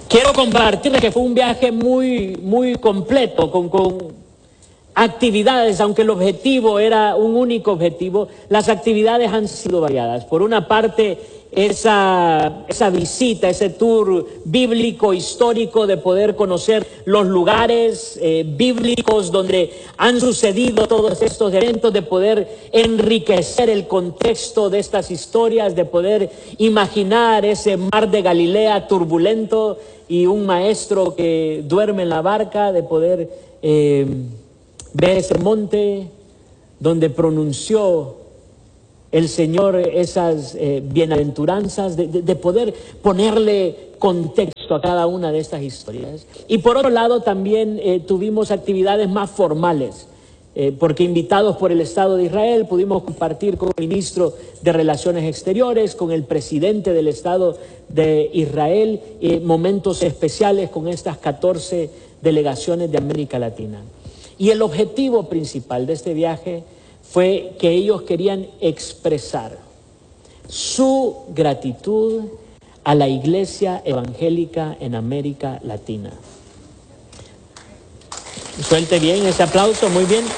Quiero compartirles que fue un viaje muy completo, con actividades, aunque el objetivo era un único objetivo, las actividades han sido variadas. Por una parte, esa visita, ese tour bíblico, histórico, de poder conocer los lugares bíblicos donde han sucedido todos estos eventos, de poder enriquecer el contexto de estas historias, de poder imaginar ese mar de Galilea turbulento y un maestro que duerme en la barca, de poder ver ese monte donde pronunció el Señor esas bienaventuranzas, de poder ponerle contexto a cada una de estas historias. Y por otro lado también tuvimos actividades más formales, porque invitados por el Estado de Israel pudimos compartir con el ministro de Relaciones Exteriores, con el presidente del Estado de Israel, momentos especiales con estas 14 delegaciones de América Latina. Y el objetivo principal de este viaje fue que ellos querían expresar su gratitud a la iglesia evangélica en América Latina. Suelte bien ese aplauso, muy bien.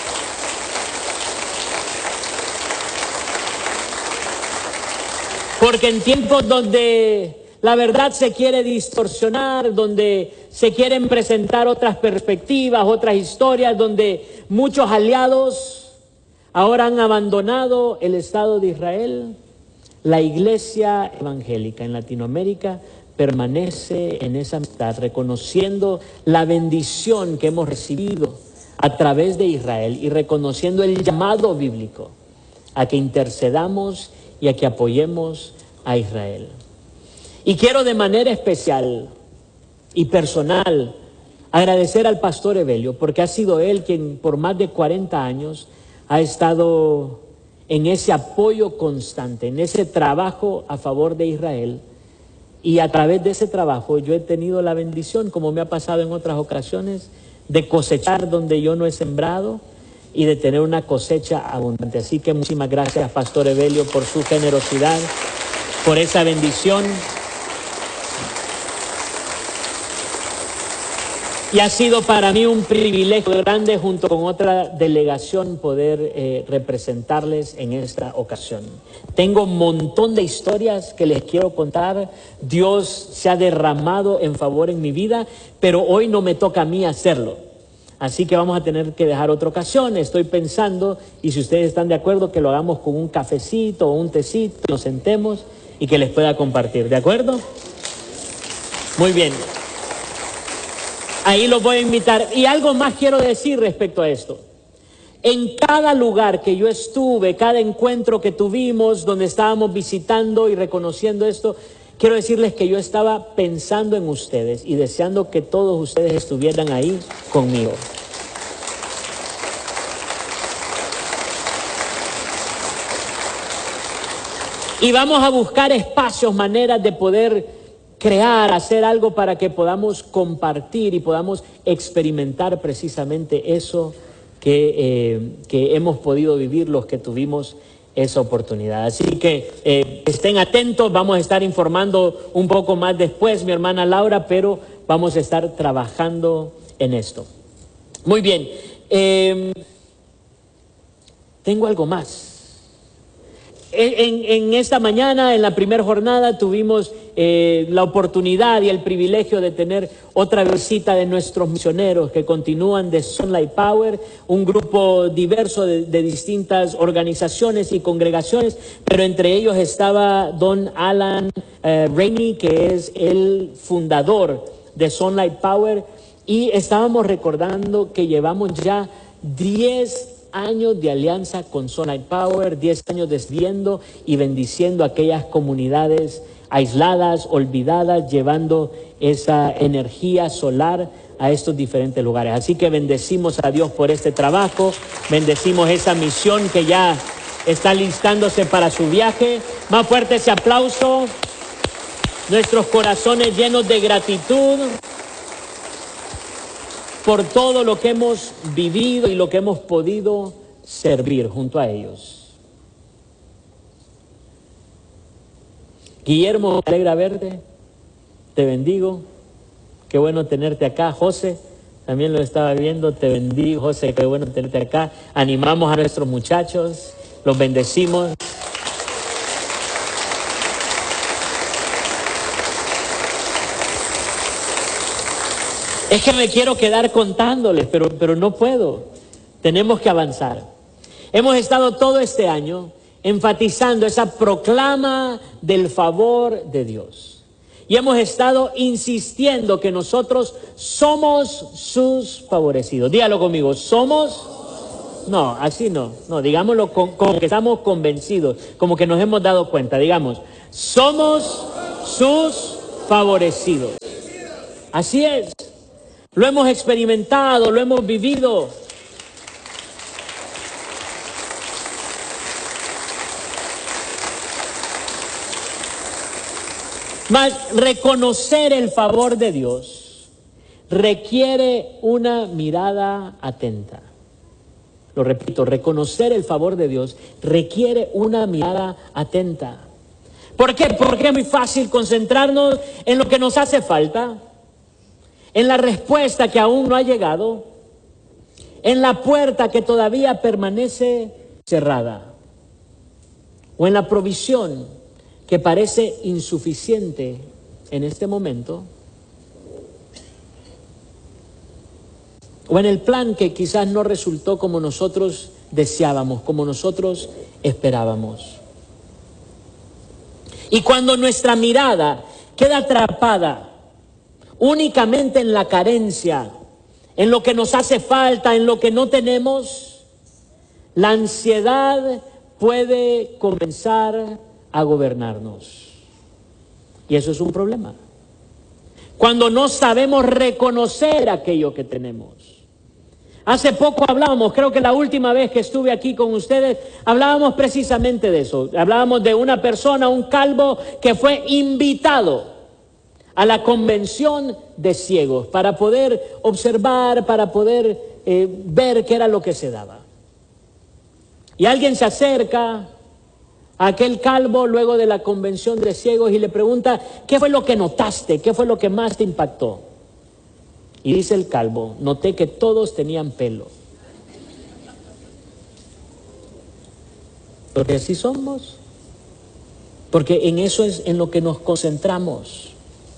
Porque en tiempos donde la verdad se quiere distorsionar, donde se quieren presentar otras perspectivas, otras historias, donde muchos aliados ahora han abandonado el Estado de Israel, la iglesia evangélica en Latinoamérica permanece en esa amistad, reconociendo la bendición que hemos recibido a través de Israel y reconociendo el llamado bíblico a que intercedamos y a que apoyemos a Israel. Y quiero de manera especial y personal agradecer al pastor Evelio, porque ha sido él quien por más de 40 años ha estado en ese apoyo constante, en ese trabajo a favor de Israel. Y a través de ese trabajo yo he tenido la bendición, como me ha pasado en otras ocasiones, de cosechar donde yo no he sembrado y de tener una cosecha abundante. Así que muchísimas gracias, pastor Evelio, por su generosidad, por esa bendición. Y ha sido para mí un privilegio grande, junto con otra delegación, poder representarles en esta ocasión. Tengo un montón de historias que les quiero contar. Dios se ha derramado en favor en mi vida, pero hoy no me toca a mí hacerlo. Así que vamos a tener que dejar otra ocasión. Estoy pensando, y si ustedes están de acuerdo, que lo hagamos con un cafecito o un tecito, nos sentemos y que les pueda compartir. ¿De acuerdo? Muy bien. Ahí los voy a invitar. Y algo más quiero decir respecto a esto. En cada lugar que yo estuve, cada encuentro que tuvimos, donde estábamos visitando y reconociendo esto, quiero decirles que yo estaba pensando en ustedes y deseando que todos ustedes estuvieran ahí conmigo. Y vamos a buscar espacios, maneras de poder crear, hacer algo para que podamos compartir y podamos experimentar precisamente eso que hemos podido vivir los que tuvimos esa oportunidad. Así que estén atentos, vamos a estar informando un poco más después, mi hermana Laura, pero vamos a estar trabajando en esto. Muy bien, tengo algo más. En esta mañana, en la primera jornada, tuvimos la oportunidad y el privilegio de tener otra visita de nuestros misioneros que continúan de Sunlight Power, un grupo diverso de distintas organizaciones y congregaciones, pero entre ellos estaba don Alan Rainey, que es el fundador de Sunlight Power, y estábamos recordando que llevamos ya 10 años de alianza con Sunlight Power, 10 años desviando y bendiciendo aquellas comunidades aisladas, olvidadas, llevando esa energía solar a estos diferentes lugares. Así que bendecimos a Dios por este trabajo, bendecimos esa misión que ya está listándose para su viaje. Más fuerte ese aplauso, nuestros corazones llenos de gratitud por todo lo que hemos vivido y lo que hemos podido servir junto a ellos. Guillermo, me alegra verte, te bendigo. qué bueno tenerte acá. José, también lo estaba viendo, te bendigo, José, qué bueno tenerte acá. Animamos a nuestros muchachos, los bendecimos. Es que me quiero quedar contándoles, pero no puedo. Tenemos que avanzar. Hemos estado todo este año enfatizando esa proclama del favor de Dios. Y hemos estado insistiendo que nosotros somos sus favorecidos. Dígalo conmigo, somos... No, así no. No, digámoslo como que estamos convencidos, como que nos hemos dado cuenta. Digamos, somos sus favorecidos. Así es. Lo hemos experimentado, lo hemos vivido. Mas reconocer el favor de Dios requiere una mirada atenta. Lo repito, reconocer el favor de Dios requiere una mirada atenta. ¿Por qué? Porque es muy fácil concentrarnos en lo que nos hace falta, en la respuesta que aún no ha llegado, en la puerta que todavía permanece cerrada, o en la provisión que parece insuficiente en este momento, o en el plan que quizás no resultó como nosotros deseábamos, como nosotros esperábamos. Y cuando nuestra mirada queda atrapada únicamente en la carencia, en lo que nos hace falta, en lo que no tenemos, la ansiedad puede comenzar a gobernarnos. Y eso es un problema. Cuando no sabemos reconocer aquello que tenemos. Hace poco hablábamos, creo que la última vez que estuve aquí con ustedes, hablábamos precisamente de eso. Hablábamos de una persona, un calvo, que fue invitado a la convención de ciegos para poder observar, para poder ver qué era lo que se daba. Y alguien se acerca a aquel calvo luego de la convención de ciegos y le pregunta, ¿qué fue lo que notaste? ¿Qué fue lo que más te impactó? Y dice el calvo, noté que todos tenían pelo. Porque así somos. Porque en eso es en lo que nos concentramos.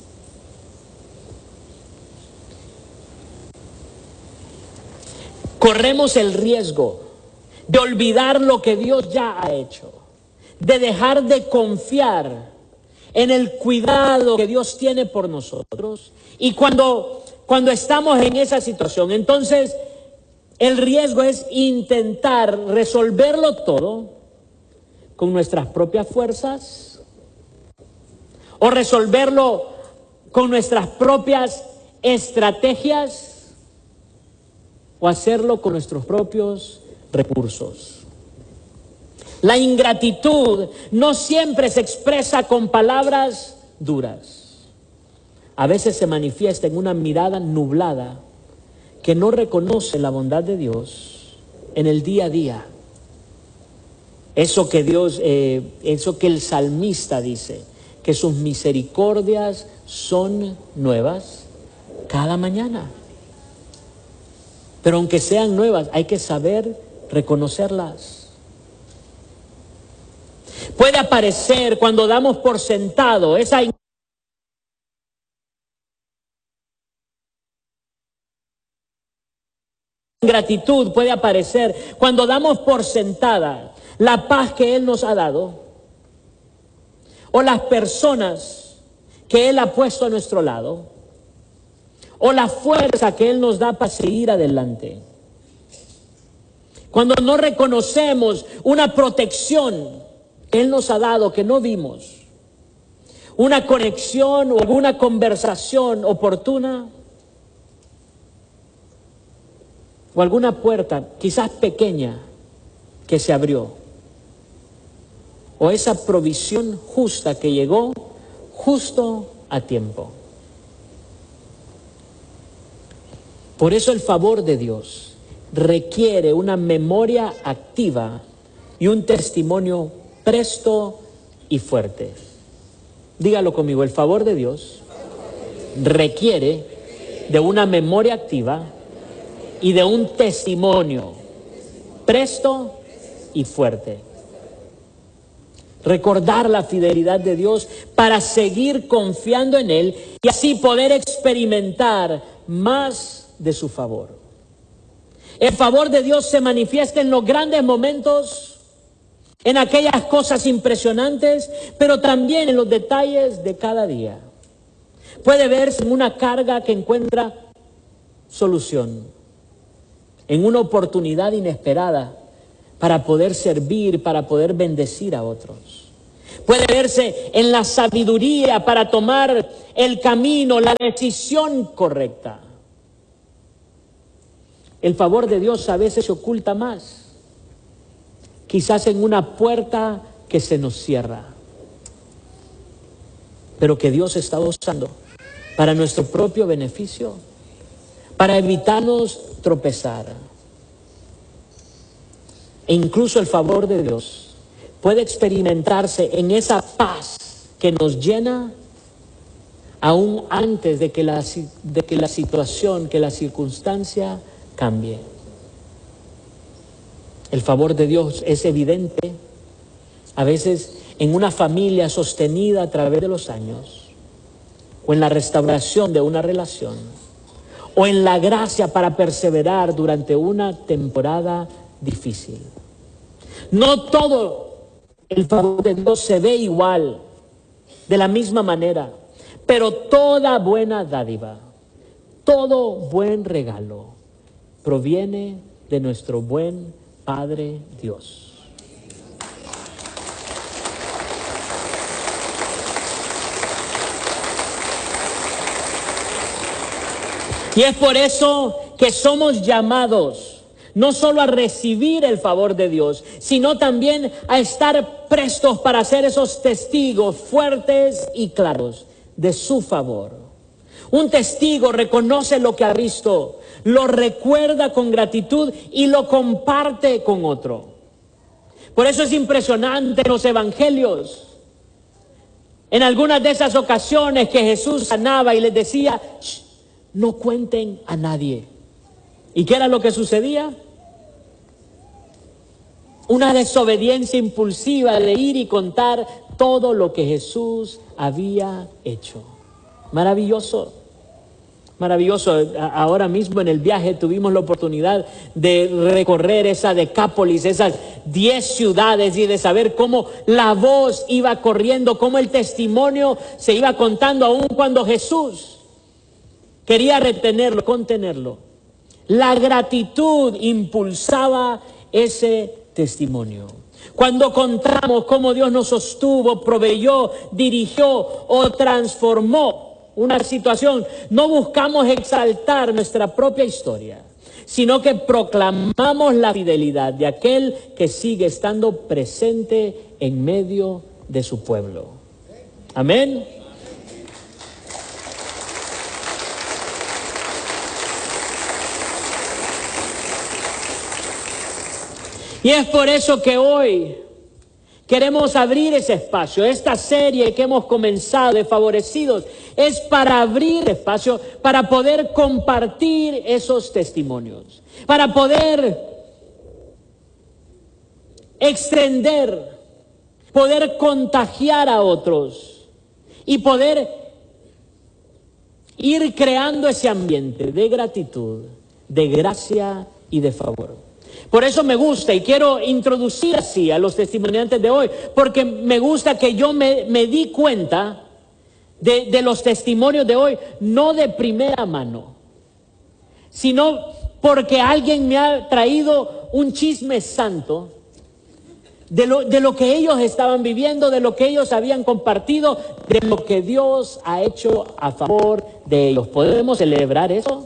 Corremos el riesgo de olvidar lo que Dios ya ha hecho, de dejar de confiar en el cuidado que Dios tiene por nosotros. Y cuando estamos en esa situación, entonces el riesgo es intentar resolverlo todo con nuestras propias fuerzas o resolverlo con nuestras propias estrategias o hacerlo con nuestros propios recursos. La ingratitud no siempre se expresa con palabras duras. A veces se manifiesta en una mirada nublada que no reconoce la bondad de Dios en el día a día. Eso que el salmista dice, que sus misericordias son nuevas cada mañana. Pero aunque sean nuevas, hay que saber reconocerlas. Puede aparecer cuando damos por sentado esa ingratitud, puede aparecer cuando damos por sentada la paz que Él nos ha dado o las personas que Él ha puesto a nuestro lado o la fuerza que Él nos da para seguir adelante. Cuando no reconocemos una protección que Él nos ha dado, que no vimos, una conexión o alguna conversación oportuna, o alguna puerta, quizás pequeña, que se abrió, o esa provisión justa que llegó justo a tiempo. Por eso el favor de Dios requiere una memoria activa y un testimonio presto y fuerte. Dígalo conmigo, el favor de Dios requiere de una memoria activa y de un testimonio presto y fuerte. Recordar la fidelidad de Dios para seguir confiando en Él y así poder experimentar más de su favor. El favor de Dios se manifiesta en los grandes momentos, en aquellas cosas impresionantes, pero también en los detalles de cada día. Puede verse en una carga que encuentra solución, en una oportunidad inesperada para poder servir, para poder bendecir a otros. Puede verse en la sabiduría para tomar el camino, la decisión correcta. El favor de Dios a veces se oculta más, quizás en una puerta que se nos cierra, pero que Dios está usando para nuestro propio beneficio, para evitarnos tropezar. E incluso el favor de Dios puede experimentarse en esa paz que nos llena aún antes de que la situación, que la circunstancia cambie. El favor de Dios es evidente a veces en una familia sostenida a través de los años, o en la restauración de una relación, o en la gracia para perseverar durante una temporada difícil. No todo el favor de Dios se ve igual, de la misma manera, pero toda buena dádiva, todo buen regalo proviene de nuestro buen Padre Dios. Y es por eso que somos llamados no solo a recibir el favor de Dios, sino también a estar prestos para ser esos testigos fuertes y claros de su favor. Un testigo reconoce lo que ha visto, lo recuerda con gratitud y lo comparte con otro. Por eso es impresionante en los evangelios, en algunas de esas ocasiones que Jesús sanaba y les decía, no cuenten a nadie. ¿Y qué era lo que sucedía? Una desobediencia impulsiva de ir y contar todo lo que Jesús había hecho. Maravilloso, maravilloso. Ahora mismo en el viaje tuvimos la oportunidad de recorrer esa Decápolis, esas 10 ciudades y de saber cómo la voz iba corriendo, cómo el testimonio se iba contando aún cuando Jesús quería retenerlo, contenerlo. La gratitud impulsaba ese testimonio. Cuando contamos cómo Dios nos sostuvo, proveyó, dirigió o transformó una situación, no buscamos exaltar nuestra propia historia, sino que proclamamos la fidelidad de aquel que sigue estando presente en medio de su pueblo. Amén. Y es por eso que hoy queremos abrir ese espacio. Esta serie que hemos comenzado de Favorecidos es para abrir espacio, para poder compartir esos testimonios, para poder extender, poder contagiar a otros y poder ir creando ese ambiente de gratitud, de gracia y de favor. Por eso me gusta y quiero introducir así a los testimoniantes de hoy, porque me gusta que yo me di cuenta de los testimonios de hoy, no de primera mano, sino porque alguien me ha traído un chisme santo de lo que ellos estaban viviendo, de lo que ellos habían compartido, de lo que Dios ha hecho a favor de ellos. ¿Podemos celebrar eso?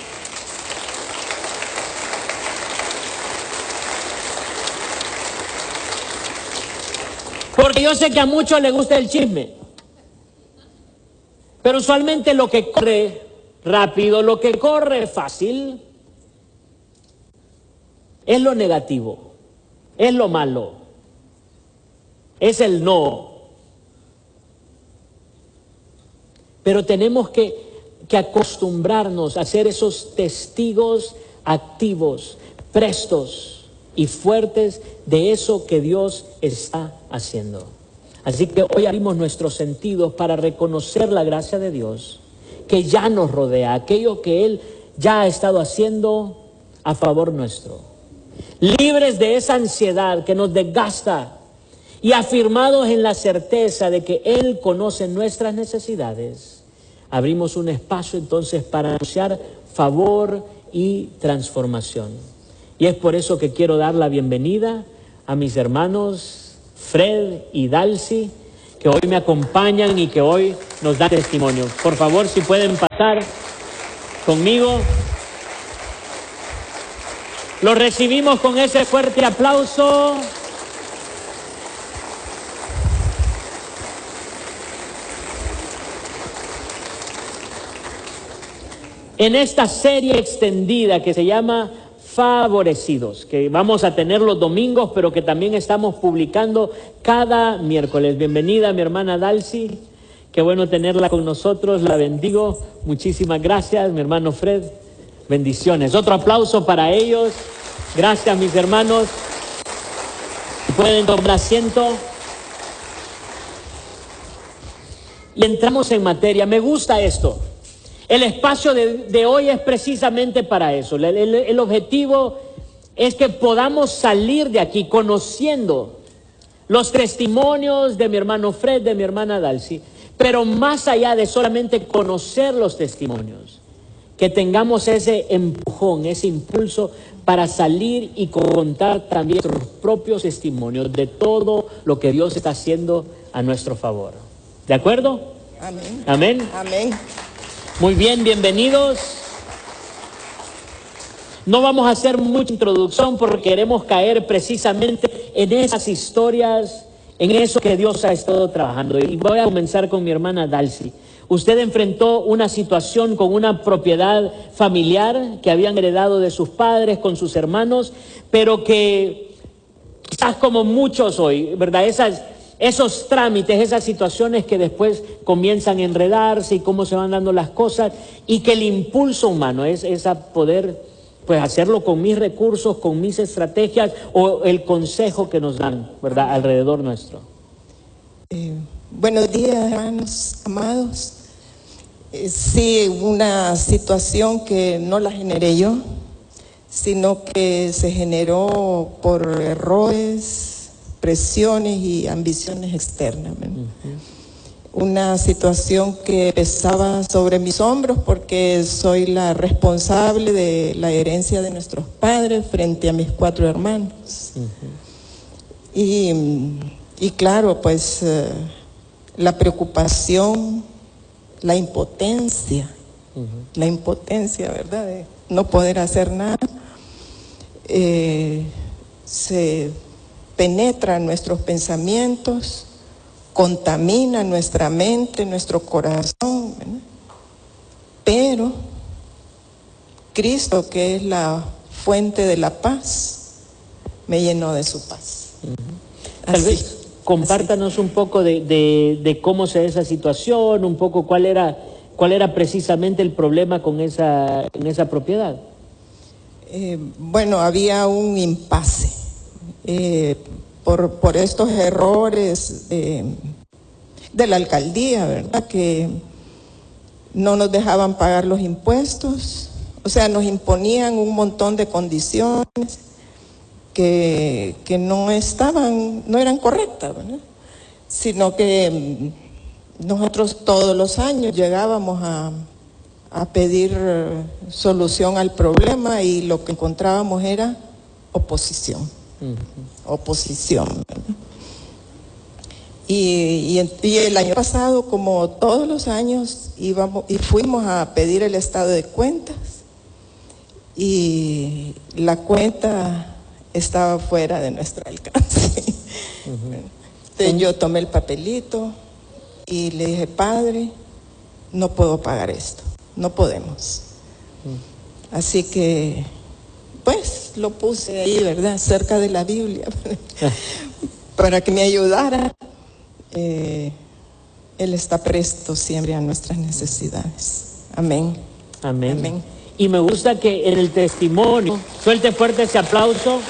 Porque yo sé que a muchos les gusta el chisme, pero usualmente lo que corre rápido, lo que corre fácil, es lo negativo, es lo malo, es el no. Pero tenemos que que acostumbrarnos a ser esos testigos activos, prestos y fuertes de eso que Dios está haciendo. Así que hoy abrimos nuestros sentidos para reconocer la gracia de Dios que ya nos rodea, aquello que Él ya ha estado haciendo a favor nuestro. Libres de esa ansiedad que nos desgasta y afirmados en la certeza de que Él conoce nuestras necesidades, abrimos un espacio entonces para anunciar favor y transformación. Y es por eso que quiero dar la bienvenida a mis hermanos Fred y Dalcy, que hoy me acompañan y que hoy nos dan testimonio. Por favor, si pueden pasar conmigo. Los recibimos con ese fuerte aplauso. En esta serie extendida que se llama Favorecidos, que vamos a tener los domingos, pero que también estamos publicando cada miércoles. Bienvenida mi hermana Dalcy, qué bueno tenerla con nosotros, la bendigo, muchísimas gracias. Mi hermano Fred, bendiciones. Otro aplauso para ellos. Gracias mis hermanos. Pueden tomar asiento. Y entramos en materia. Me gusta esto. El espacio de hoy es precisamente para eso. El objetivo es que podamos salir de aquí conociendo los testimonios de mi hermano Fred, de mi hermana Dalcy, pero más allá de solamente conocer los testimonios, que tengamos ese empujón, ese impulso para salir y contar también nuestros propios testimonios de todo lo que Dios está haciendo a nuestro favor. ¿De acuerdo? Amén. Amén. Amén. Muy bien, bienvenidos. No vamos a hacer mucha introducción porque queremos caer precisamente en esas historias, en eso que Dios ha estado trabajando. Y voy a comenzar con mi hermana Dalcy. Usted enfrentó una situación con una propiedad familiar que habían heredado de sus padres, con sus hermanos, pero que quizás como muchos hoy, ¿verdad? Esos trámites, esas situaciones que después comienzan a enredarse y cómo se van dando las cosas, y que el impulso humano es a poder pues hacerlo con mis recursos, con mis estrategias o el consejo que nos dan, ¿verdad?, alrededor nuestro. Buenos días, hermanos amados. Sí, una situación que no la generé yo, sino que se generó por errores, presiones y ambiciones externas. Una situación que pesaba sobre mis hombros porque soy la responsable de la herencia de nuestros padres frente a mis 4 hermanos. Y claro, pues la preocupación, la impotencia, ¿verdad? De no poder hacer nada, se penetra en nuestros pensamientos, contamina nuestra mente, nuestro corazón, ¿verdad? Pero Cristo, que es la fuente de la paz, me llenó de su paz. Tal vez compártanos un poco de cómo se da esa situación, un poco cuál era precisamente el problema con en esa propiedad. Bueno, había un impasse. Por estos errores de la alcaldía, ¿verdad? Que no nos dejaban pagar los impuestos, o sea, nos imponían un montón de condiciones que no eran correctas, ¿verdad? Sino que nosotros todos los años llegábamos a pedir solución al problema y lo que encontrábamos era oposición. Oposición. Y el año pasado, como todos los años, fuimos a pedir el estado de cuentas y la cuenta estaba fuera de nuestro alcance. Entonces yo tomé el papelito y le dije: Padre, no puedo pagar esto, no podemos. Así que pues lo puse ahí, ¿verdad?, cerca de la Biblia, para que me ayudara. Él está presto siempre a nuestras necesidades. Amén. Amén. Amén. Y me gusta que en el testimonio, suelte fuerte ese aplauso.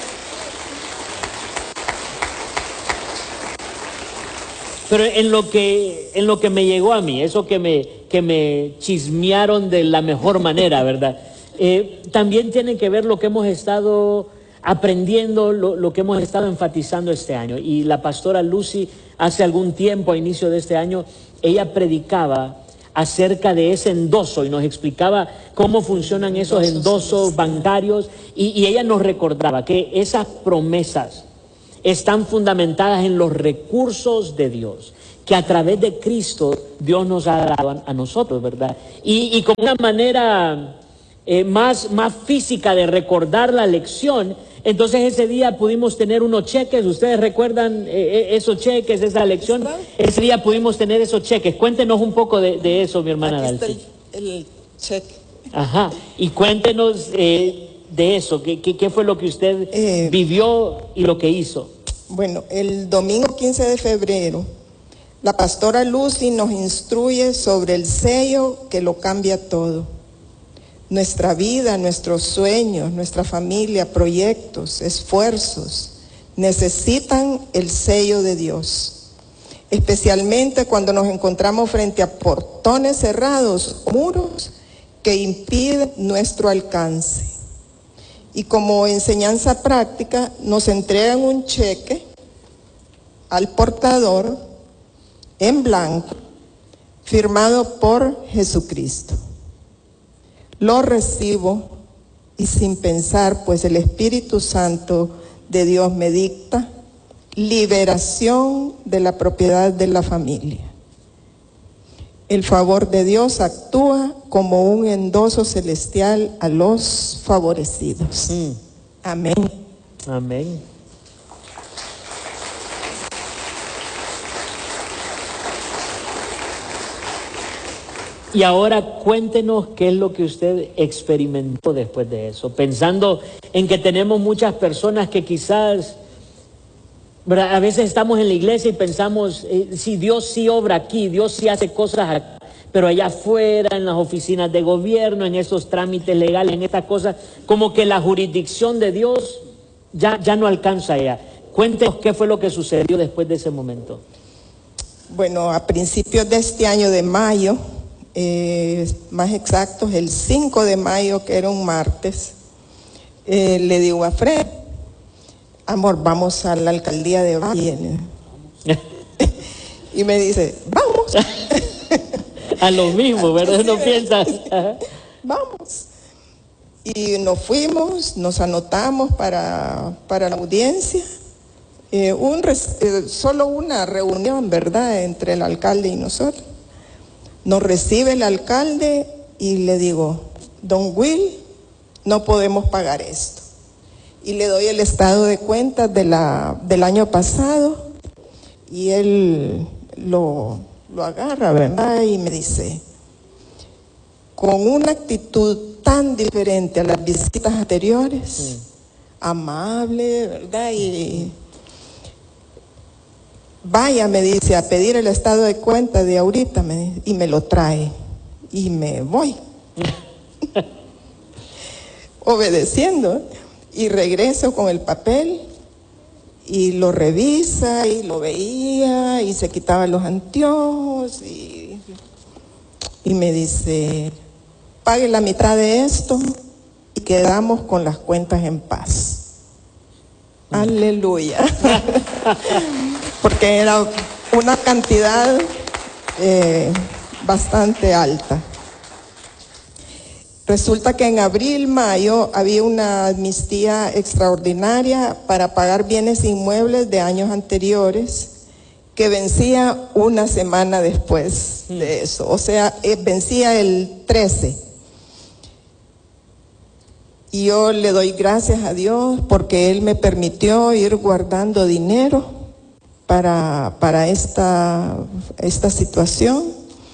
Pero en lo que me llegó a mí, eso que me chismearon de la mejor manera, ¿verdad? También tiene que ver lo que hemos estado aprendiendo, lo que hemos estado enfatizando este año. Y la pastora Lucy, hace algún tiempo, a inicio de este año, ella predicaba acerca de ese endoso y nos explicaba cómo funcionan esos endosos bancarios y ella nos recordaba que esas promesas están fundamentadas en los recursos de Dios, que a través de Cristo Dios nos ha dado a nosotros, ¿verdad? Y como una manera más física de recordar la lección, entonces ese día pudimos tener unos cheques. ¿Ustedes recuerdan esos cheques, esa lección? Ese día pudimos tener esos cheques. Cuéntenos un poco de eso, mi hermana Aquí Dalcy. está el cheque. Ajá, y cuéntenos de eso, ¿qué fue lo que usted vivió y lo que hizo? Bueno, el domingo 15 de febrero, la pastora Lucy nos instruye sobre el sello que lo cambia todo. Nuestra vida, nuestros sueños, nuestra familia, proyectos, esfuerzos, necesitan el sello de Dios. Especialmente cuando nos encontramos frente a portones cerrados, muros que impiden nuestro alcance. Y como enseñanza práctica, nos entregan un cheque al portador en blanco, firmado por Jesucristo. Lo recibo y sin pensar, pues el Espíritu Santo de Dios me dicta liberación de la propiedad de la familia. El favor de Dios actúa como un endoso celestial a los favorecidos. Amén. Amén. Y ahora cuéntenos qué es lo que usted experimentó después de eso, pensando en que tenemos muchas personas que quizás, ¿verdad? A veces estamos en la iglesia y pensamos, si Dios sí obra aquí, Dios sí hace cosas aquí, pero allá afuera, en las oficinas de gobierno, en esos trámites legales, en estas cosas, como que la jurisdicción de Dios ya no alcanza allá. Cuéntenos qué fue lo que sucedió después de ese momento. Bueno, a principios de este año de mayo, más exactos, el 5 de mayo, que era un martes, le digo a Fred, amor, vamos a la alcaldía de Valle. Y me dice, vamos. A lo mismo, ¿verdad? No piensas. Vamos. Y nos fuimos, nos anotamos para la audiencia. Solo una reunión, ¿verdad?, entre el alcalde y nosotros. Nos recibe el alcalde y le digo, don Will, no podemos pagar esto. Y le doy el estado de cuentas del año pasado y él lo agarra, ¿verdad? Y me dice, con una actitud tan diferente a las visitas anteriores, amable, ¿verdad? Y vaya, me dice, a pedir el estado de cuenta de ahorita, y me lo trae. Y me voy. Obedeciendo. Y regreso con el papel y lo revisa y lo veía y se quitaba los anteojos y me dice, pague la mitad de esto y quedamos con las cuentas en paz. Aleluya. Porque era una cantidad bastante alta. Resulta que en abril, mayo había una amnistía extraordinaria para pagar bienes inmuebles de años anteriores que vencía una semana después de eso. O sea, vencía el 13. Y yo le doy gracias a Dios porque Él me permitió ir guardando dinero para esta situación.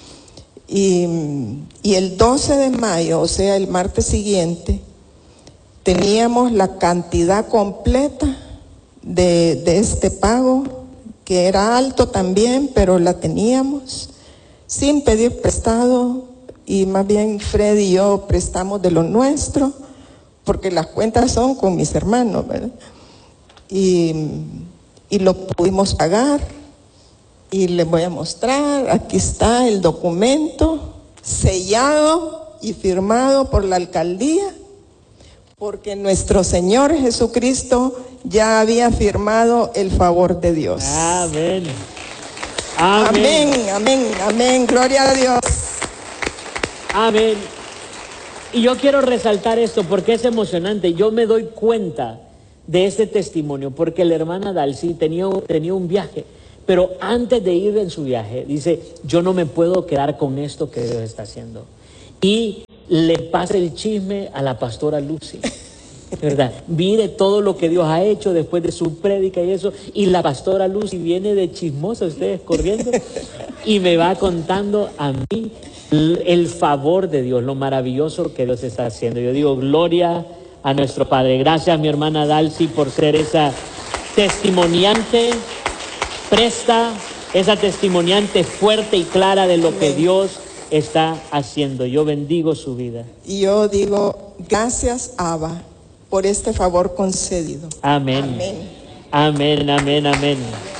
Y el 12 de mayo, o sea, el martes siguiente, teníamos la cantidad completa de este pago, que era alto también, pero la teníamos, sin pedir prestado, y más bien Fred y yo prestamos de lo nuestro, porque las cuentas son con mis hermanos, ¿verdad? Y lo pudimos pagar, y les voy a mostrar, aquí está el documento sellado y firmado por la alcaldía, porque nuestro Señor Jesucristo ya había firmado el favor de Dios. Amén. Amén, amén, amén, gloria a Dios. Amén. Y yo quiero resaltar esto porque es emocionante. Yo me doy cuenta de este testimonio porque la hermana Dalcy tenía un viaje, pero antes de ir en su viaje dice: yo no me puedo quedar con esto que Dios está haciendo. Y le pasa el chisme a la pastora Lucy, ¿verdad? Mire todo lo que Dios ha hecho después de su prédica y eso. Y la pastora Lucy viene de chismosa, ustedes corriendo, y me va contando a mí el favor de Dios, lo maravilloso que Dios está haciendo. Yo digo, gloria a nuestro Padre. Gracias, mi hermana Dalcy, por ser esa testimoniante presta, esa testimoniante fuerte y clara de lo que Dios está haciendo. Yo bendigo su vida. Y yo digo, gracias, Abba, por este favor concedido. Amén. Amén. Amén, amén, amén.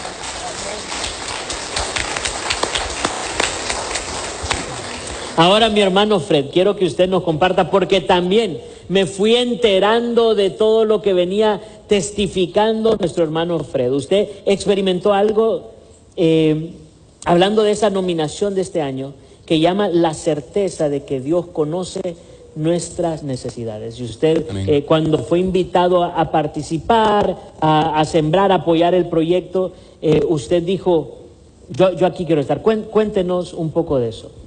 Ahora, mi hermano Fred, quiero que usted nos comparta, porque también me fui enterando de todo lo que venía testificando nuestro hermano Fred. Usted experimentó algo, hablando de esa nominación de este año, que llama la certeza de que Dios conoce nuestras necesidades. Y usted, cuando fue invitado a participar, a sembrar, a apoyar el proyecto, usted dijo, yo aquí quiero estar. Cuéntenos un poco de eso.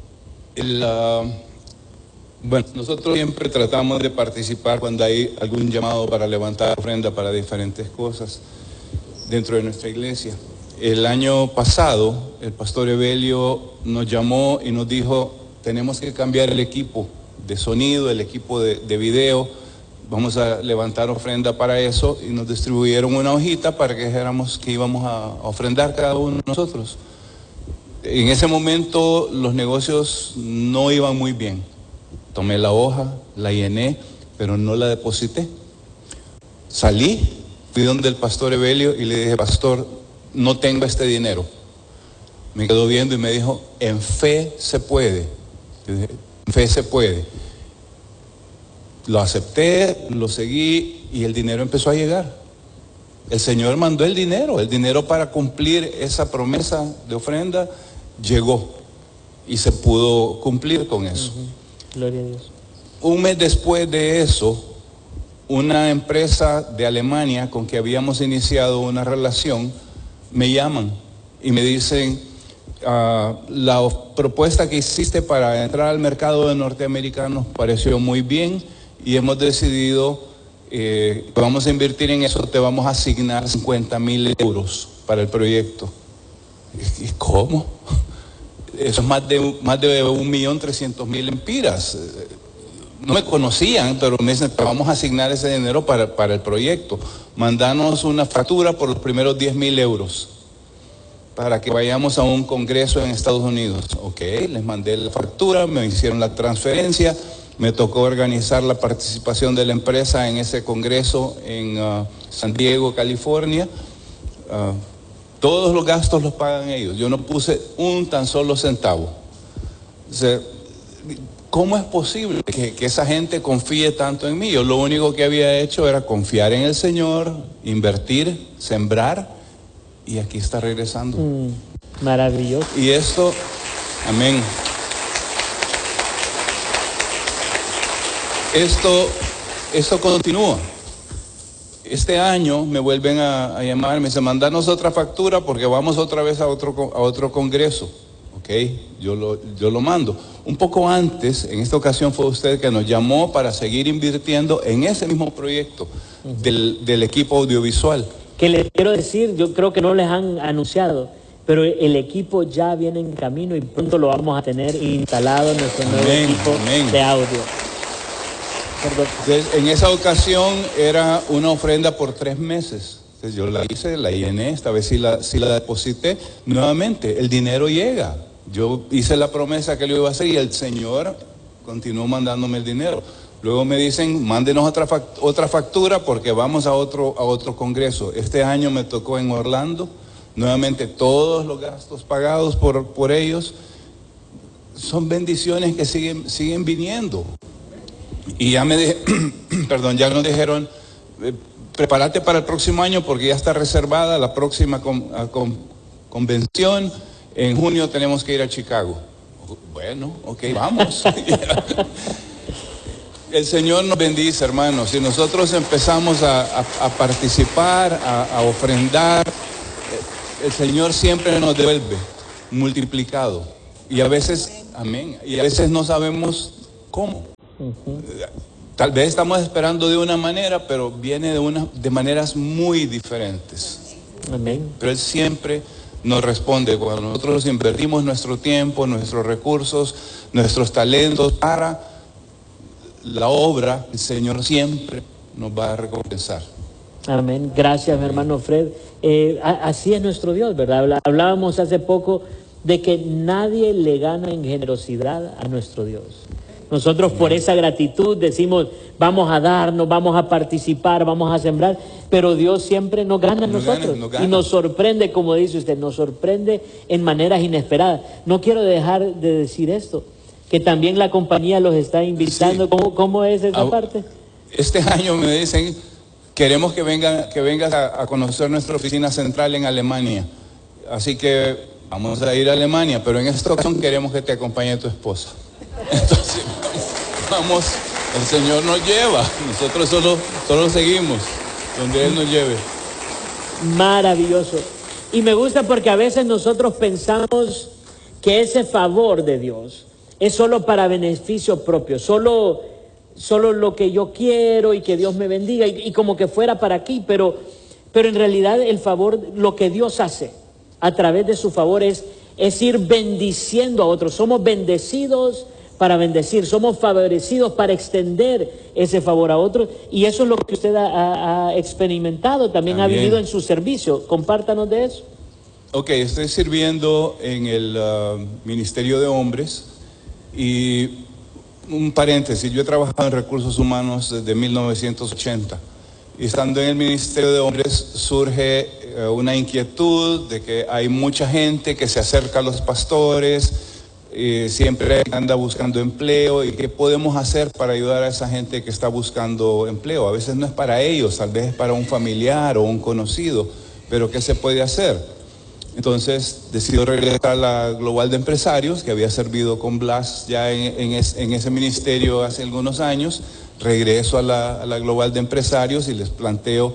Bueno, nosotros siempre tratamos de participar cuando hay algún llamado para levantar ofrenda para diferentes cosas dentro de nuestra iglesia. El año pasado, el pastor Evelio nos llamó y nos dijo, tenemos que cambiar el equipo de sonido, el equipo de video, vamos a levantar ofrenda para eso, y nos distribuyeron una hojita para que dijéramos que íbamos a ofrendar cada uno de nosotros. En ese momento los negocios no iban muy bien. Tomé la hoja, la llené, pero no la deposité. Salí, fui donde el pastor Evelio y le dije, pastor, no tengo este dinero. Me quedó viendo y me dijo, en fe se puede. Yo dije, en fe se puede. Lo acepté, lo seguí y el dinero empezó a llegar. El Señor mandó el dinero para cumplir esa promesa de ofrenda, llegó y se pudo cumplir con eso. Gloria a Dios. Un mes después de eso, una empresa de Alemania con que habíamos iniciado una relación, me llaman y me dicen, la propuesta que hiciste para entrar al mercado de norteamericanos nos pareció muy bien y hemos decidido vamos a invertir en eso, te vamos a asignar 50,000 euros para el proyecto. ¿Y cómo? Eso es más de 1.300.000 empiras. No me conocían, pero me dicen, te vamos a asignar ese dinero para el proyecto. Mandanos una factura por los primeros 10,000 euros para que vayamos a un congreso en Estados Unidos. Ok, les mandé la factura, me hicieron la transferencia, me tocó organizar la participación de la empresa en ese congreso en San Diego, California. Todos los gastos los pagan ellos. Yo no puse un tan solo centavo. O sea, ¿cómo es posible que esa gente confíe tanto en mí? Yo lo único que había hecho era confiar en el Señor, invertir, sembrar, y aquí está regresando. Maravilloso. Y esto, amén. Esto continúa. Este año me vuelven a llamar, me dicen, mandanos otra factura porque vamos otra vez a otro congreso. Ok, yo lo mando. Un poco antes, en esta ocasión fue usted que nos llamó para seguir invirtiendo en ese mismo proyecto del equipo audiovisual. Que les quiero decir, yo creo que no les han anunciado, pero el equipo ya viene en camino y pronto lo vamos a tener instalado en nuestro nuevo equipo de audio. En esa ocasión era una ofrenda por 3 meses. Entonces yo la hice, la llené, esta vez sí la deposité. Nuevamente, el dinero llega. Yo hice la promesa que lo iba a hacer y el Señor continuó mandándome el dinero. Luego me dicen, mándenos otra factura porque vamos a otro congreso. Este año me tocó en Orlando, nuevamente todos los gastos pagados por ellos. Son bendiciones que siguen viniendo. Y ya ya nos dijeron, prepárate para el próximo año porque ya está reservada la próxima convención. En junio tenemos que ir a Chicago. Bueno, ok, vamos. El Señor nos bendice, hermanos. Si nosotros empezamos a participar, a ofrendar, el Señor siempre nos devuelve multiplicado. Y a veces, amén, y a veces no sabemos cómo. Tal vez estamos esperando de una manera, pero viene de maneras muy diferentes. Amén. Pero Él siempre nos responde cuando nosotros invertimos nuestro tiempo, nuestros recursos, nuestros talentos para la obra. El Señor siempre nos va a recompensar. Amén. Gracias, mi hermano Fred. Así es nuestro Dios, ¿verdad? Hablábamos hace poco de que nadie le gana en generosidad a nuestro Dios. Nosotros por esa gratitud decimos, vamos a darnos, vamos a participar, vamos a sembrar, pero Dios siempre nos gana a nosotros y nos sorprende, como dice usted, nos sorprende en maneras inesperadas. No quiero dejar de decir esto, que también la compañía los está invitando. Sí. ¿Cómo es esa parte? Este año me dicen, queremos que vengas a conocer nuestra oficina central en Alemania, así que vamos a ir a Alemania, pero en esta ocasión queremos que te acompañe tu esposa. Entonces, vamos, el Señor nos lleva, nosotros solo seguimos donde Él nos lleve. Maravilloso. Y me gusta porque a veces nosotros pensamos que ese favor de Dios es solo para beneficio propio, solo lo que yo quiero y que Dios me bendiga y como que fuera para aquí, pero en realidad el favor, lo que Dios hace a través de su favor es ir bendiciendo a otros. Somos bendecidos para bendecir, somos favorecidos para extender ese favor a otros, y eso es lo que usted ha experimentado, también ha vivido en su servicio. Compártanos de eso. Ok, estoy sirviendo en el Ministerio de Hombres, y un paréntesis, yo he trabajado en recursos humanos desde 1980, y estando en el Ministerio de Hombres surge una inquietud de que hay mucha gente que se acerca a los pastores, siempre anda buscando empleo, y qué podemos hacer para ayudar a esa gente que está buscando empleo. A veces no es para ellos, tal vez es para un familiar o un conocido, pero ¿qué se puede hacer? Entonces decido regresar a la Global de Empresarios, que había servido con Blas ya en ese ministerio hace algunos años. Regreso a la Global de Empresarios y les planteo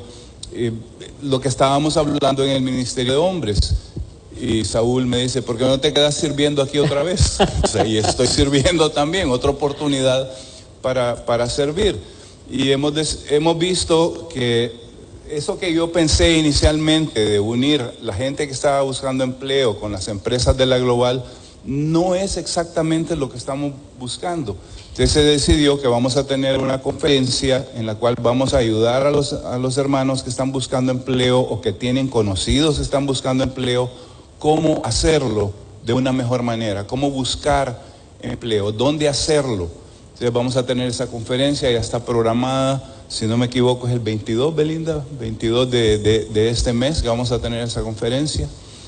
lo que estábamos hablando en el Ministerio de Hombres. Y Saúl me dice, ¿por qué no te quedas sirviendo aquí otra vez? O sea, y estoy sirviendo también, otra oportunidad para servir. Y hemos visto que eso que yo pensé inicialmente de unir la gente que estaba buscando empleo con las empresas de la Global, no es exactamente lo que estamos buscando. Entonces se decidió que vamos a tener una conferencia en la cual vamos a ayudar a los hermanos que están buscando empleo o que tienen conocidos que están buscando empleo, cómo hacerlo de una mejor manera, cómo buscar empleo, dónde hacerlo. Entonces vamos a tener esa conferencia, ya está programada, si no me equivoco es el 22, Belinda, 22 de este mes que vamos a tener esa conferencia.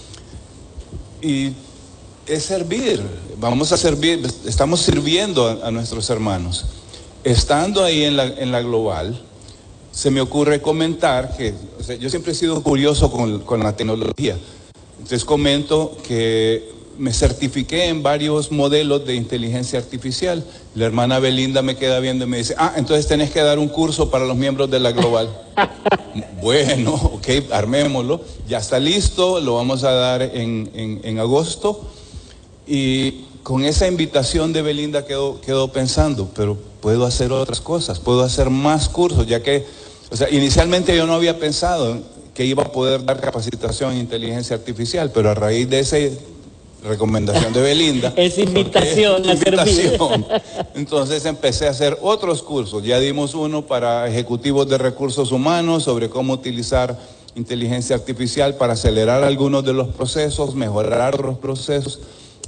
Y es servir, vamos a servir, estamos sirviendo a nuestros hermanos. Estando ahí en la Global, se me ocurre comentar que, o sea, yo siempre he sido curioso con la tecnología. Entonces comento que me certifiqué en varios modelos de inteligencia artificial. La hermana Belinda me queda viendo y me dice, entonces tenés que dar un curso para los miembros de la Global. Bueno, ok, armémoslo. Ya está listo, lo vamos a dar en agosto. Y con esa invitación de Belinda quedo pensando, pero puedo hacer otras cosas, puedo hacer más cursos, ya que, o sea, inicialmente yo no había pensado que iba a poder dar capacitación en inteligencia artificial, pero a raíz de esa recomendación de Belinda, es invitación a servir. Entonces empecé a hacer otros cursos. Ya dimos uno para ejecutivos de recursos humanos sobre cómo utilizar inteligencia artificial para acelerar algunos de los procesos, mejorar otros procesos.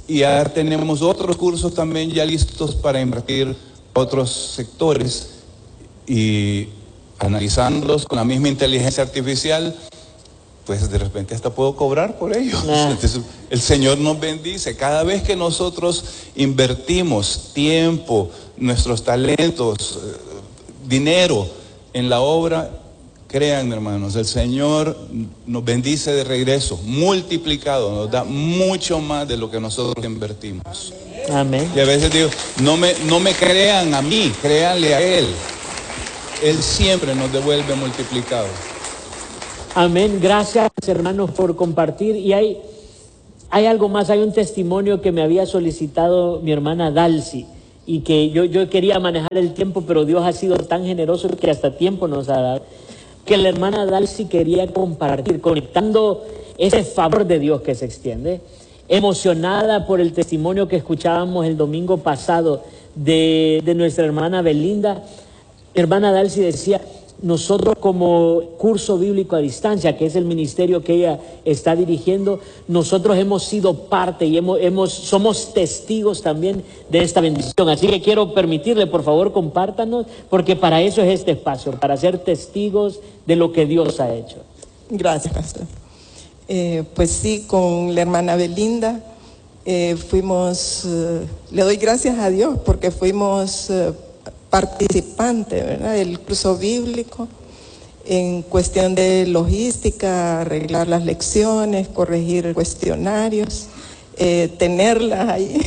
Y ya tenemos otros cursos también ya listos para invertir a otros sectores y analizándolos con la misma inteligencia artificial, pues de repente hasta puedo cobrar por ellos. Entonces, el Señor nos bendice. Cada vez que nosotros invertimos tiempo, nuestros talentos, dinero en la obra, créanme, hermanos, el Señor nos bendice de regreso, multiplicado, nos da mucho más de lo que nosotros invertimos. Amén. Y a veces digo, no me crean a mí, créanle a Él. Él siempre nos devuelve multiplicado. Amén. Gracias, hermanos, por compartir. Y hay algo más, hay un testimonio que me había solicitado mi hermana Dalcy, y que yo quería manejar el tiempo, pero Dios ha sido tan generoso que hasta tiempo nos ha dado, que la hermana Dalcy quería compartir, conectando ese favor de Dios que se extiende, emocionada por el testimonio que escuchábamos el domingo pasado de nuestra hermana Belinda. Hermana Dalcy decía, nosotros como curso bíblico a distancia, que es el ministerio que ella está dirigiendo, nosotros hemos sido parte y somos testigos también de esta bendición. Así que quiero permitirle, por favor, compártanos, porque para eso es este espacio, para ser testigos de lo que Dios ha hecho. Gracias, pastor. Pues sí, con la hermana Belinda fuimos, le doy gracias a Dios porque fuimos participante, ¿verdad?, del curso bíblico en cuestión de logística, arreglar las lecciones, corregir cuestionarios, tenerlas ahí.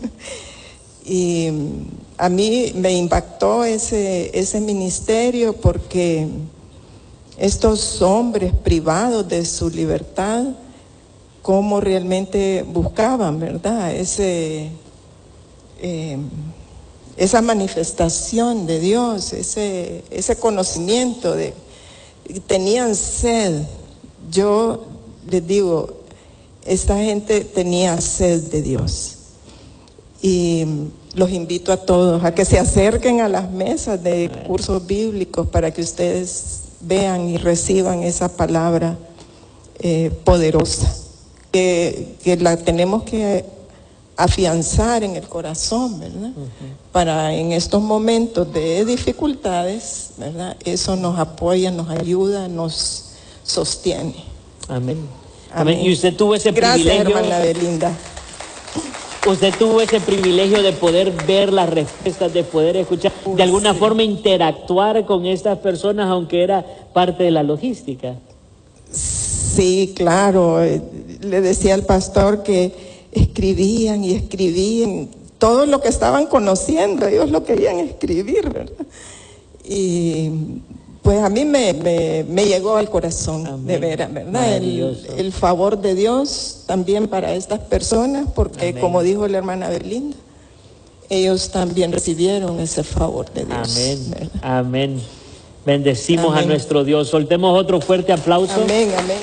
Y a mí me impactó ese ministerio porque estos hombres privados de su libertad, cómo realmente buscaban, ¿verdad?, esa manifestación de Dios, ese conocimiento tenían sed. Yo les digo, esta gente tenía sed de Dios. Y los invito a todos a que se acerquen a las mesas de cursos bíblicos para que ustedes vean y reciban esa palabra poderosa, que la tenemos que afianzar en el corazón, ¿verdad? Para en estos momentos de dificultades, ¿verdad? Eso nos apoya, nos ayuda, nos sostiene. Amén. Amén. Y usted tuvo ese privilegio. Gracias, hermana Belinda. Usted tuvo ese privilegio de poder ver las respuestas, de poder escuchar, de alguna forma interactuar con estas personas, aunque era parte de la logística. Sí, claro. Le decía al pastor que escribían y escribían todo lo que estaban conociendo, ellos lo querían escribir, ¿verdad? Y pues a mí me llegó al corazón. Amén. De veras, ¿verdad? El favor de Dios también para estas personas, porque amén, como dijo la hermana Belinda, ellos también recibieron ese favor de Dios. Amén, ¿verdad? Amén. Bendecimos amén a nuestro Dios. Soltemos otro fuerte aplauso. Amén, amén.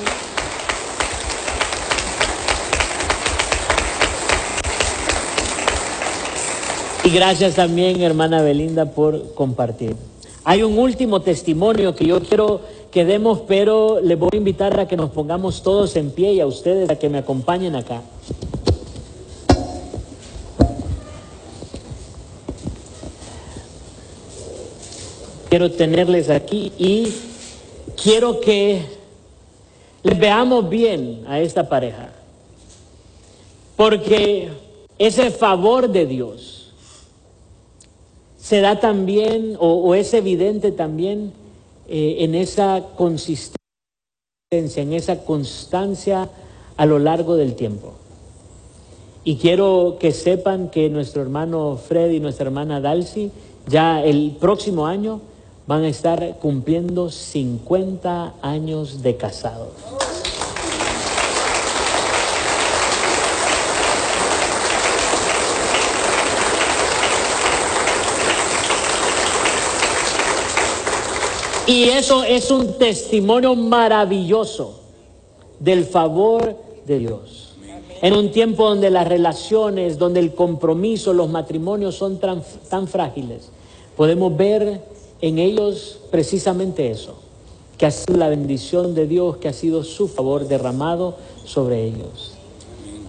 Y gracias también, hermana Belinda, por compartir. Hay un último testimonio que yo quiero que demos, pero les voy a invitar a que nos pongamos todos en pie y a ustedes a que me acompañen acá. Quiero tenerles aquí y quiero que les veamos bien a esta pareja, porque ese favor de Dios se da también, o es evidente también en esa consistencia, en esa constancia a lo largo del tiempo. Y quiero que sepan que nuestro hermano Fred y nuestra hermana Dalcy ya el próximo año van a estar cumpliendo 50 años de casados. Y eso es un testimonio maravilloso del favor de Dios. En un tiempo donde las relaciones, donde el compromiso, los matrimonios son tan frágiles, podemos ver en ellos precisamente eso, que ha sido la bendición de Dios, que ha sido su favor derramado sobre ellos.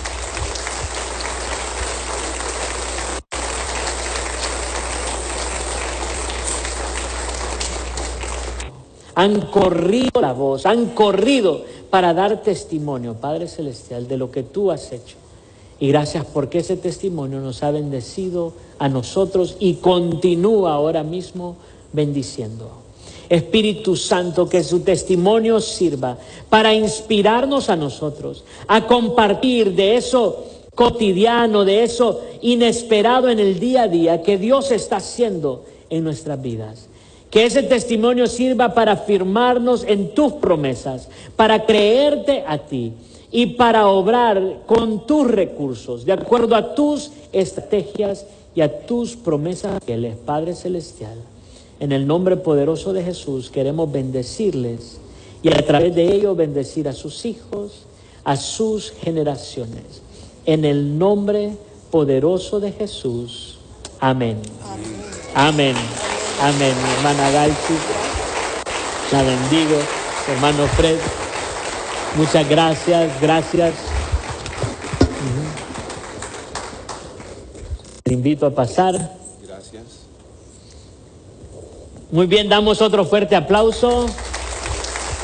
Han corrido la voz, han corrido para dar testimonio, Padre Celestial, de lo que tú has hecho. Y gracias porque ese testimonio nos ha bendecido a nosotros y continúa ahora mismo bendiciendo. Espíritu Santo, que su testimonio sirva para inspirarnos a nosotros, a compartir de eso cotidiano, de eso inesperado en el día a día que Dios está haciendo en nuestras vidas. Que ese testimonio sirva para afirmarnos en tus promesas, para creerte a ti y para obrar con tus recursos, de acuerdo a tus estrategias y a tus promesas fieles, Padre Celestial. En el nombre poderoso de Jesús queremos bendecirles y a través de ello bendecir a sus hijos, a sus generaciones. En el nombre poderoso de Jesús. Amén. Amén. Amén. Mi hermana Galchi, la bendigo. Hermano Fred, muchas gracias. Gracias. Te invito a pasar. Gracias. Muy bien, damos otro fuerte aplauso.